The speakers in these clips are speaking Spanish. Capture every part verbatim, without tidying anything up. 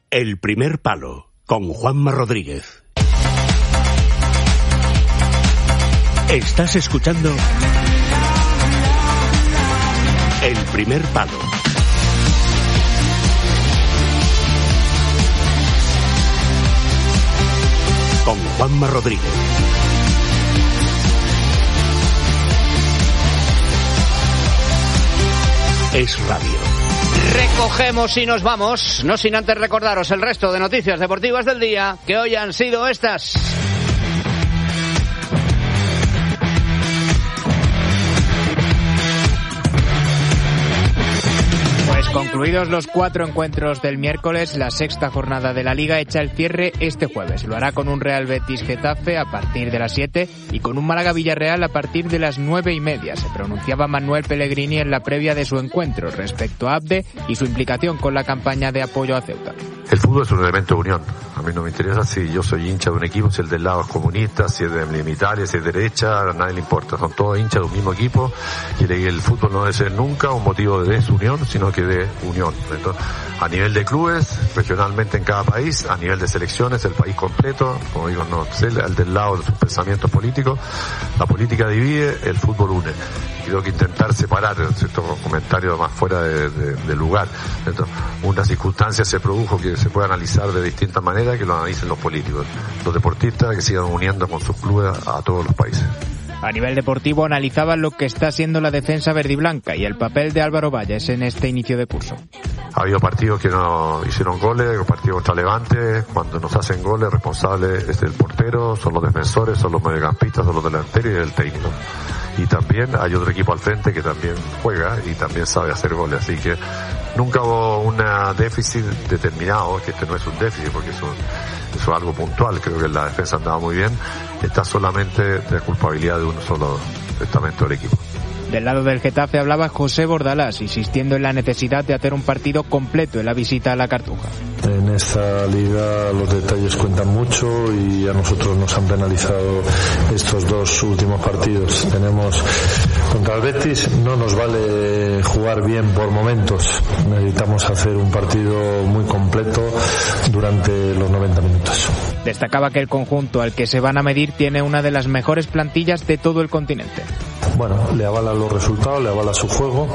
El primer palo, con Juanma Rodríguez. Estás escuchando El primer palo. Con Juanma Rodríguez. Es radio. Recogemos y nos vamos, no sin antes recordaros el resto de noticias deportivas del día, que hoy han sido estas. Pues concluidos los cuatro encuentros del miércoles, la sexta jornada de la Liga echa el cierre este jueves. Lo hará con un Real Betis-Getafe a partir de las siete y con un Málaga-Villarreal a partir de las nueve y media. Se pronunciaba Manuel Pellegrini en la previa de su encuentro respecto a Abde y su implicación con la campaña de apoyo a Ceuta. El fútbol es un elemento de unión. A mí no me interesa si yo soy hincha de un equipo, si el del lado es comunista, si es de Italia, si es derecha, a nadie le importa. Son todos hinchas de un mismo equipo y el fútbol no debe ser nunca un motivo de desunión, sino que de unión. Entonces, a nivel de clubes, regionalmente en cada país, a nivel de selecciones, el país completo, como digo, no sé, el del lado de sus pensamientos políticos, la política divide, el fútbol une. Creo que intentar separar estos comentarios más fuera de, de, de lugar. Entonces, una circunstancia se produjo que se puede analizar de distintas maneras, que lo analicen los políticos, los deportistas que sigan uniendo con sus clubes a todos los países. A nivel deportivo analizaban lo que está siendo la defensa verdiblanca y el papel de Álvaro Valles en este inicio de curso. Ha habido partidos que no hicieron goles, partidos contra Levante. Cuando nos hacen goles, el responsable es el portero, son los defensores, son los mediocampistas, son los delanteros y el técnico. Y también hay otro equipo al frente que también juega y también sabe hacer goles. Así que nunca hubo un déficit determinado, que este no es un déficit porque es, un, es algo puntual. Creo que la defensa andaba muy bien. Está solamente de culpabilidad de un solo estamento del equipo. Del lado del Getafe hablaba José Bordalás, insistiendo en la necesidad de hacer un partido completo en la visita a la Cartuja. En esta liga los detalles cuentan mucho y a nosotros nos han penalizado estos dos últimos partidos. Tenemos contra el Betis, no nos vale jugar bien por momentos. Necesitamos hacer un partido muy completo durante los noventa minutos. Destacaba que el conjunto al que se van a medir tiene una de las mejores plantillas de todo el continente. Bueno, le avala los resultados, le avala su juego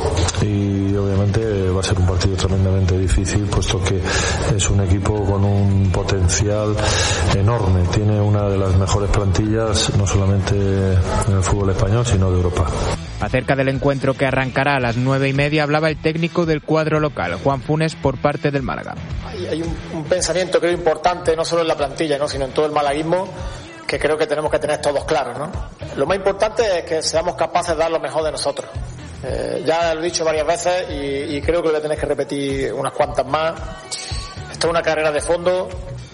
y obviamente va a ser un partido tremendamente difícil, puesto que es un equipo con un potencial enorme. Tiene una de las mejores plantillas, no solamente en el fútbol español, sino de Europa. Acerca del encuentro que arrancará a las nueve y media hablaba el técnico del cuadro local, Juan Funes, por parte del Málaga. Hay, hay un, un pensamiento creo importante, no solo en la plantilla, ¿no?, sino en todo el malaguismo, que creo que tenemos que tener todos claros, ¿no? Lo más importante es que seamos capaces de dar lo mejor de nosotros. Eh, ya lo he dicho varias veces y, y creo que lo voy a tener que repetir unas cuantas más. Esto es una carrera de fondo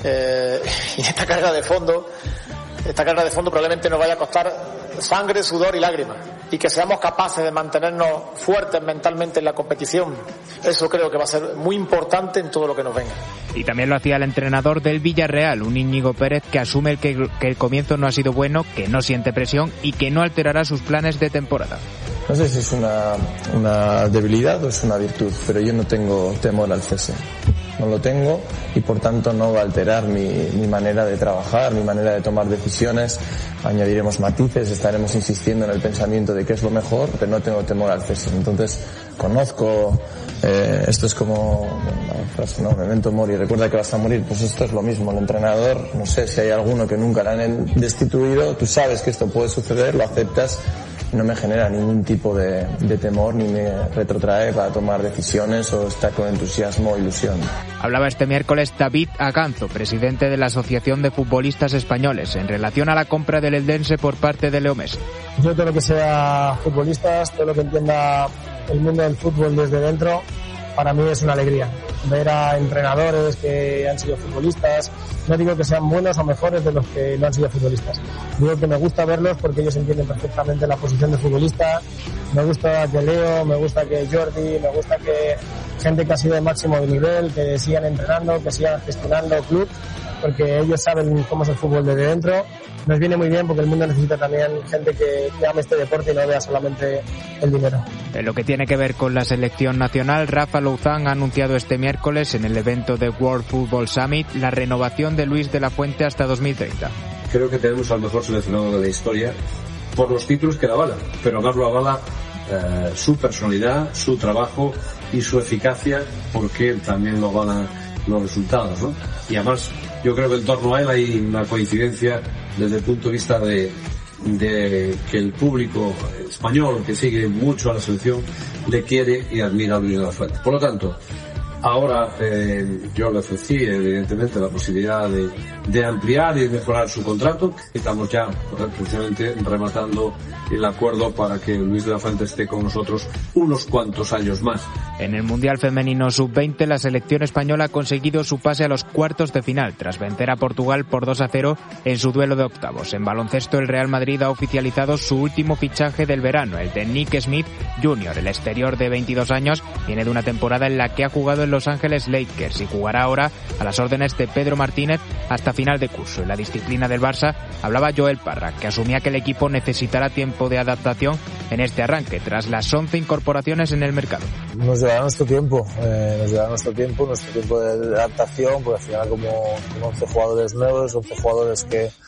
eh, y esta carrera de fondo, esta carrera de fondo probablemente nos vaya a costar sangre, sudor y lágrimas, y que seamos capaces de mantenernos fuertes mentalmente en la competición. Eso creo que va a ser muy importante en todo lo que nos venga. Y también lo hacía el entrenador del Villarreal, un Íñigo Pérez que asume el que, que el comienzo no ha sido bueno, que no siente presión y que no alterará sus planes de temporada. No sé si es una, una debilidad o es una virtud, pero yo no tengo temor al cese. No lo tengo y por tanto no va a alterar mi, mi manera de trabajar, mi manera de tomar decisiones. Añadiremos matices, estaremos insistiendo en el pensamiento de qué es lo mejor, pero no tengo temor al cese. Entonces conozco, eh, esto es como una frase, ¿no? Memento mori, recuerda que vas a morir. Pues esto es lo mismo, el entrenador, no sé si hay alguno que nunca le han destituido, tú sabes que esto puede suceder, lo aceptas. No me genera ningún tipo de, de temor ni me retrotrae para tomar decisiones o estar con entusiasmo o ilusión. Hablaba este miércoles David Aganzo, presidente de la Asociación de Futbolistas Españoles, en relación a la compra del Eldense por parte de Leo Messi. Yo todo lo que sea futbolistas, todo lo que entienda el mundo del fútbol desde dentro, para mí es una alegría. Ver a entrenadores que han sido futbolistas, no digo que sean buenos o mejores de los que no han sido futbolistas. Digo que me gusta verlos porque ellos entienden perfectamente la posición de futbolista. Me gusta que Leo, me gusta que Jordi, me gusta que gente que ha sido de máximo nivel, que sigan entrenando, que sigan gestionando club, porque ellos saben cómo es el fútbol desde dentro. Nos viene muy bien porque el mundo necesita también gente que, que ame este deporte y no vea solamente el dinero. En lo que tiene que ver con la selección nacional, Rafa Louzán ha anunciado este miércoles en el evento de World Football Summit la renovación de Luis de la Fuente hasta dos mil treinta. Creo que tenemos al mejor seleccionado de la historia por los títulos que la avalan, pero más lo avala eh, su personalidad, su trabajo y su eficacia, porque también lo avalan los resultados, ¿no? Y además yo creo que en torno a él hay una coincidencia desde el punto de vista de, de que el público español, que sigue mucho a la selección, le quiere y admira a Luis de la Fuente. Por lo tanto, ahora eh, yo le ofrecí evidentemente la posibilidad de, de ampliar y de mejorar su contrato. Estamos ya precisamente rematando el acuerdo para que Luis de la Fuente esté con nosotros unos cuantos años más. En el Mundial Femenino sub veinte, la selección española ha conseguido su pase a los cuartos de final, tras vencer a Portugal por dos a cero en su duelo de octavos. En baloncesto, el Real Madrid ha oficializado su último fichaje del verano, el de Nick Smith junior El exterior de veintidós años viene de una temporada en la que ha jugado en Los Ángeles Lakers y jugará ahora a las órdenes de Pedro Martínez hasta final de curso. En la disciplina del Barça hablaba Joel Parra, que asumía que el equipo necesitará tiempo de adaptación en este arranque, tras las once incorporaciones en el mercado. Nos llevará nuestro tiempo, eh, nos llevará nuestro tiempo, nuestro tiempo de adaptación, porque al final como, como once jugadores nuevos, once jugadores que